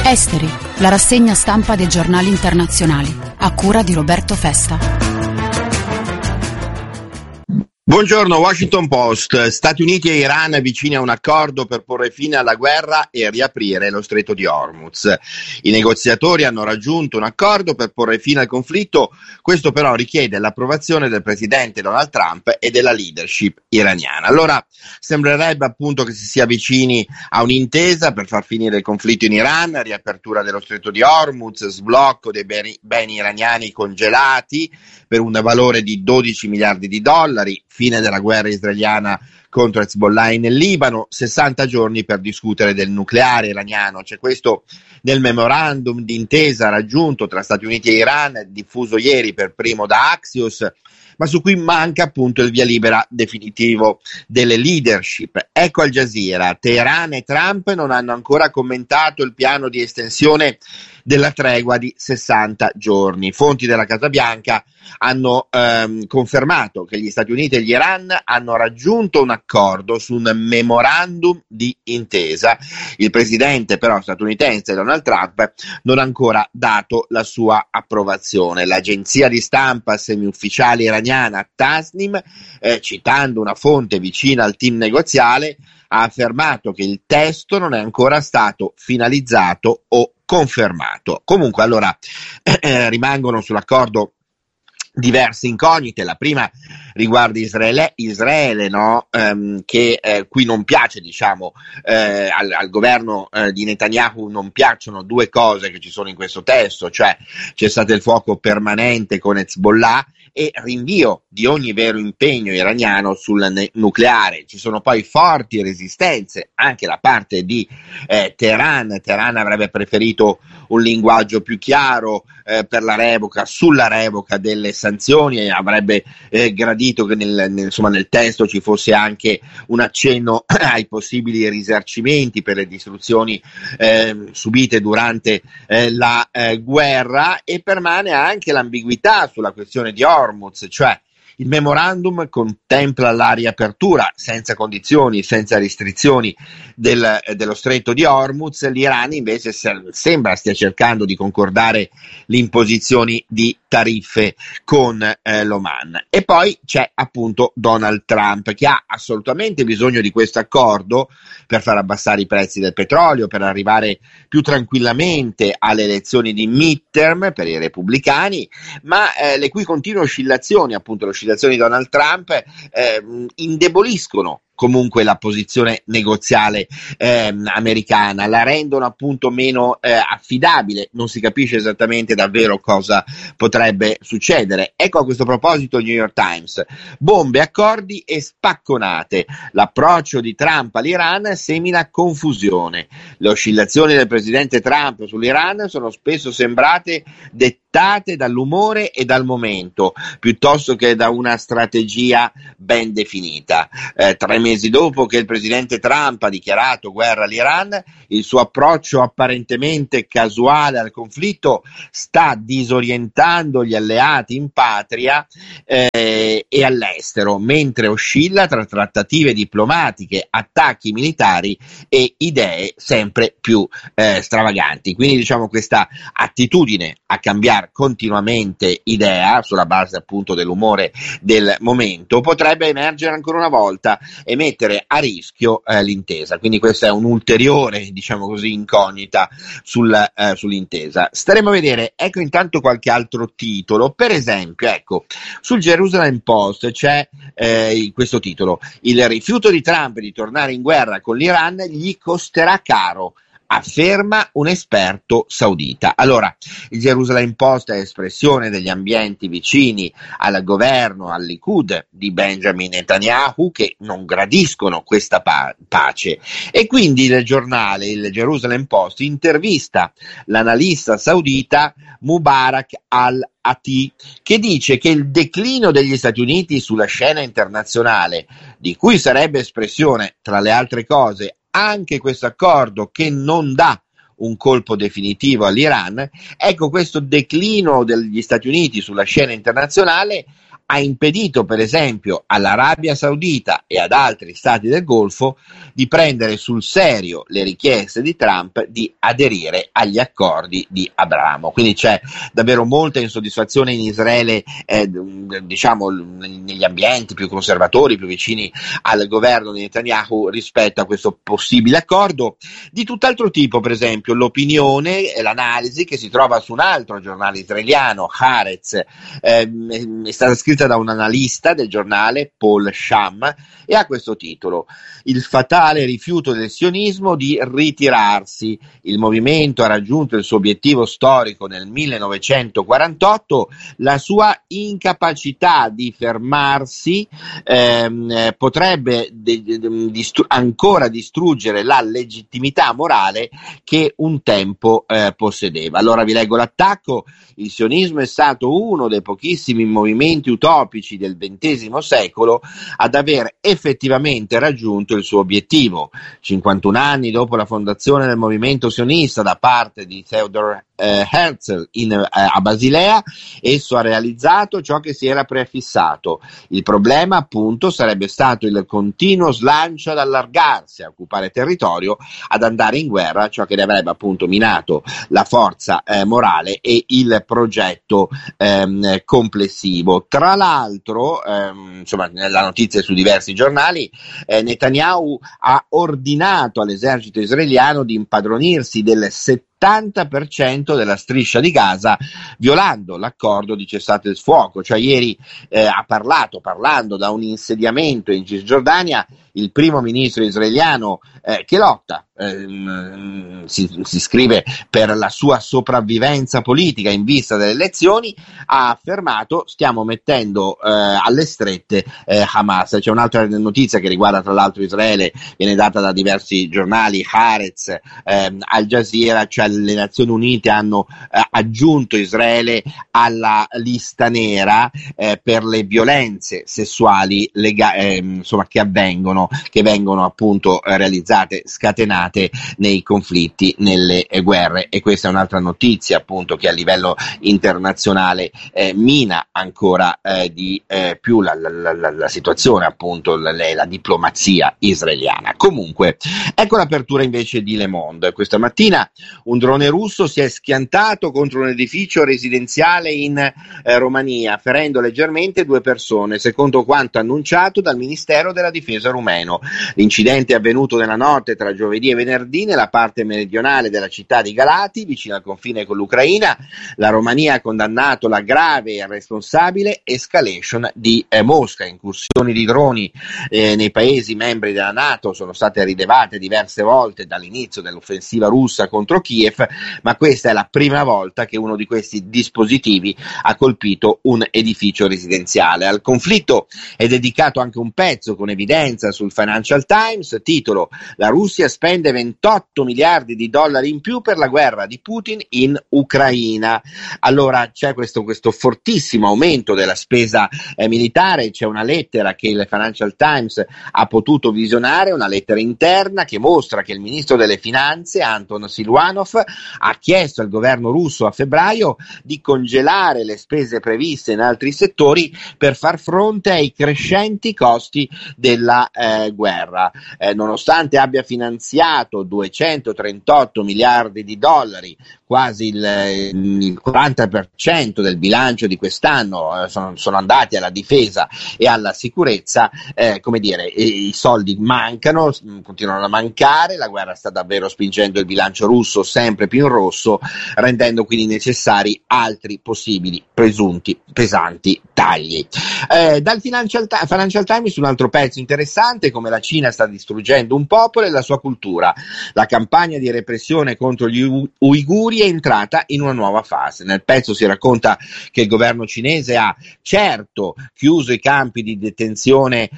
Esteri, la rassegna stampa dei giornali internazionali, a cura di Roberto Festa. Buongiorno, Washington Post. Stati Uniti e Iran vicini a un accordo per porre fine alla guerra e riaprire lo stretto di Hormuz. I negoziatori hanno raggiunto un accordo per porre fine al conflitto, questo però richiede l'approvazione del presidente Donald Trump e della leadership iraniana. Allora sembrerebbe appunto che si sia vicini a un'intesa per far finire il conflitto in Iran, riapertura dello stretto di Hormuz, sblocco dei beni iraniani congelati per un valore di 12 miliardi di dollari, fine della guerra israeliana contro Hezbollah nel Libano, 60 giorni per discutere del nucleare iraniano. C'è questo nel memorandum d'intesa raggiunto tra Stati Uniti e Iran, diffuso ieri per primo da Axios, ma su cui manca appunto il via libera definitivo delle leadership. Ecco Al Jazeera, Teheran e Trump non hanno ancora commentato il piano di estensione della tregua di 60 giorni. Fonti della Casa Bianca hanno confermato che gli Stati Uniti e gli Iran hanno raggiunto un accordo su un memorandum di intesa. Il presidente però statunitense Donald Trump non ha ancora dato la sua approvazione. L'agenzia di stampa semiufficiale iraniana Tasnim, citando una fonte vicina al team negoziale, ha affermato che il testo non è ancora stato finalizzato o confermato. Comunque allora rimangono sull'accordo diverse incognite. La prima riguarda Israele, no? Che qui non piace, diciamo, al governo di Netanyahu non piacciono due cose che ci sono in questo testo, cioè cessate il fuoco permanente con Hezbollah e rinvio di ogni vero impegno iraniano sul nucleare. Ci sono poi forti resistenze anche da parte di Teheran. Teheran avrebbe preferito un linguaggio più chiaro per la revoca, sulla revoca delle sanzioni, e avrebbe gradito che nel testo ci fosse anche un accenno ai possibili risarcimenti per le distruzioni subite durante la guerra, e permane anche l'ambiguità sulla questione di Hormuz, cioè il memorandum contempla la riapertura senza condizioni, senza restrizioni dello stretto di Hormuz. L'Iran invece sembra stia cercando di concordare le imposizioni di tariffe con l'Oman. E poi c'è appunto Donald Trump, che ha assolutamente bisogno di questo accordo per far abbassare i prezzi del petrolio, per arrivare più tranquillamente alle elezioni di midterm per i repubblicani, ma le cui continue oscillazioni, appunto l'oscillazione di Donald Trump, indeboliscono comunque la posizione negoziale americana, la rendono appunto meno affidabile, non si capisce esattamente davvero cosa potrebbe succedere. Ecco, a questo proposito il New York Times: bombe, accordi e spacconate, l'approccio di Trump all'Iran semina confusione. Le oscillazioni del presidente Trump sull'Iran sono spesso sembrate dettate dall'umore e dal momento, piuttosto che da una strategia ben definita. 3 mesi dopo che il presidente Trump ha dichiarato guerra all'Iran, il suo approccio apparentemente casuale al conflitto sta disorientando gli alleati in patria e all'estero, mentre oscilla tra trattative diplomatiche, attacchi militari e idee sempre più stravaganti. Quindi diciamo questa attitudine a cambiare continuamente idea sulla base appunto dell'umore del momento potrebbe emergere ancora una volta e mettere a rischio l'intesa. Quindi questa è un'ulteriore, diciamo così, incognita sull'intesa. Staremo a vedere. Ecco intanto qualche altro titolo, per esempio, ecco, sul Jerusalem Post c'è questo titolo: il rifiuto di Trump di tornare in guerra con l'Iran gli costerà caro, afferma un esperto saudita. Allora, il Jerusalem Post è espressione degli ambienti vicini al governo, al Likud di Benjamin Netanyahu, che non gradiscono questa pace, e quindi il giornale, il Jerusalem Post, intervista l'analista saudita Mubarak al-Ati, che dice che il declino degli Stati Uniti sulla scena internazionale, di cui sarebbe espressione, tra le altre cose, anche questo accordo che non dà un colpo definitivo all'Iran, ecco, questo declino degli Stati Uniti sulla scena internazionale ha impedito per esempio all'Arabia Saudita e ad altri stati del Golfo di prendere sul serio le richieste di Trump di aderire agli accordi di Abramo. Quindi c'è davvero molta insoddisfazione in Israele, diciamo negli ambienti più conservatori, più vicini al governo di Netanyahu rispetto a questo possibile accordo. Di tutt'altro tipo, per esempio, l'opinione e l'analisi che si trova su un altro giornale israeliano, Haaretz, è stata scritta da un analista del giornale, Paul Sham, e ha questo titolo: il fatale rifiuto del sionismo di ritirarsi. Il movimento ha raggiunto il suo obiettivo storico nel 1948, la sua incapacità di fermarsi potrebbe ancora distruggere la legittimità morale che un tempo possedeva. Allora vi leggo l'attacco: il sionismo è stato uno dei pochissimi movimenti utopici del XX secolo ad aver effettivamente raggiunto il suo obiettivo. 51 anni dopo la fondazione del movimento sionista da parte di Theodor Herzl a Basilea, esso ha realizzato ciò che si era prefissato. Il problema, appunto, sarebbe stato il continuo slancio ad allargarsi, a occupare territorio, ad andare in guerra, ciò che ne avrebbe appunto minato la forza morale e il progetto complessivo. Tra l'altro, insomma, nella notizia su diversi giornali, Netanyahu ha ordinato all'esercito israeliano di impadronirsi del 70% della striscia di Gaza, violando l'accordo di cessate il fuoco. Cioè ieri parlando da un insediamento in Cisgiordania, il primo ministro israeliano che lotta, si scrive per la sua sopravvivenza politica in vista delle elezioni, ha affermato: stiamo mettendo alle strette Hamas. C'è un'altra notizia che riguarda tra l'altro Israele, viene data da diversi giornali, Haaretz, Al Jazeera, cioè le Nazioni Unite hanno aggiunto Israele alla lista nera per le violenze sessuali che vengono appunto realizzate, scatenate nei conflitti, nelle guerre. E questa è un'altra notizia appunto che a livello internazionale mina ancora di più la situazione, appunto la diplomazia israeliana. Comunque ecco l'apertura invece di Le Monde. Questa mattina un drone russo si è schiantato contro un edificio residenziale in Romania, ferendo leggermente 2 persone, secondo quanto annunciato dal Ministero della Difesa rumeno. L'incidente è avvenuto nella notte tra giovedì e venerdì nella parte meridionale della città di Galati, vicino al confine con l'Ucraina. La Romania ha condannato la grave e responsabile escalation di Mosca. Incursioni di droni nei paesi membri della NATO sono state rilevate diverse volte dall'inizio dell'offensiva russa contro Kiev, ma questa è la prima volta che uno di questi dispositivi ha colpito un edificio residenziale. Al conflitto è dedicato anche un pezzo con evidenza sul Financial Times, titolo: la Russia spende 28 miliardi di dollari in più per la guerra di Putin in Ucraina. Allora c'è questo fortissimo aumento della spesa militare. C'è una lettera che il Financial Times ha potuto visionare, una lettera interna che mostra che il ministro delle finanze Anton Siluanov ha chiesto al governo russo a febbraio di congelare le spese previste in altri settori per far fronte ai crescenti costi della guerra. Nonostante abbia finanziato 238 miliardi di dollari, quasi il 40% del bilancio di quest'anno sono andati alla difesa e alla sicurezza, i soldi mancano, continuano a mancare, la guerra sta davvero spingendo il bilancio russo sempre più in rosso, rendendo quindi necessari altri possibili presunti pesanti tagli. Dal Financial Times un altro pezzo interessante: come la Cina sta distruggendo un popolo e la sua cultura. La campagna di repressione contro gli uiguri è entrata in una nuova fase. Nel pezzo si racconta che il governo cinese ha certo chiuso i campi di detenzione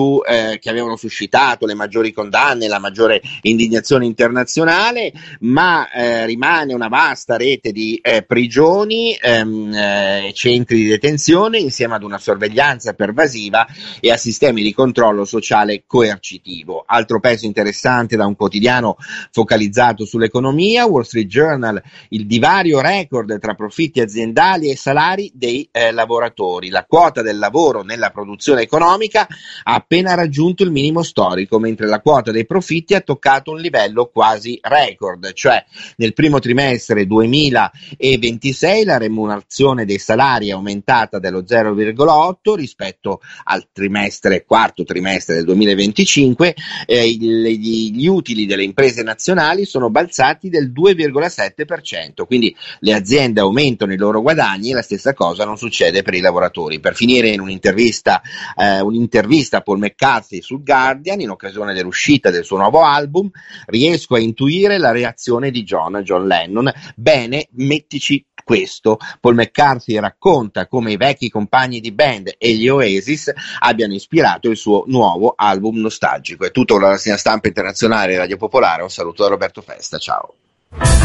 che avevano suscitato le maggiori condanne, la maggiore indignazione internazionale, ma ma rimane una vasta rete di prigioni, centri di detenzione, insieme ad una sorveglianza pervasiva e a sistemi di controllo sociale coercitivo. Altro pezzo interessante da un quotidiano focalizzato sull'economia, Wall Street Journal, il divario record tra profitti aziendali e salari dei lavoratori. La quota del lavoro nella produzione economica ha appena raggiunto il minimo storico, mentre la quota dei profitti ha toccato un livello quasi record, cioè nel primo trimestre 2026 la remunerazione dei salari è aumentata dello 0,8 rispetto al quarto trimestre del 2025, gli utili delle imprese nazionali sono balzati del 2,7%, quindi le aziende aumentano i loro guadagni e la stessa cosa non succede per i lavoratori. Per finire, in un'intervista a Paul McCartney sul Guardian, in occasione dell'uscita del suo nuovo album, riesco a intuire la reazione di John Lennon. Bene, mettici questo. Paul McCartney racconta come i vecchi compagni di band e gli Oasis abbiano ispirato il suo nuovo album nostalgico. È tutto con la rassegna stampa internazionale Radio Popolare. Un saluto da Roberto Festa, ciao.